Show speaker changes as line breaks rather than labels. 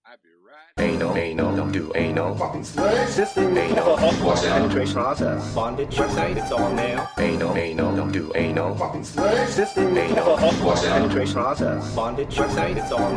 Anal, don't do anal.
Fucking slave.
System anal.
What's that?
Penetration process. Bondage website, it's all nail. Anal, don't do anal.
Fucking slave.
System anal.
What's that?
Penetration process. Bondage website, it's all